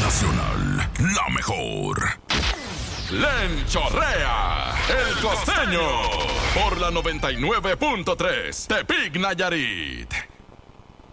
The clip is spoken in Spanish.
Nacional, la mejor. Len Chorrea, el costeño, por la 99.3, Tepic Nayarit.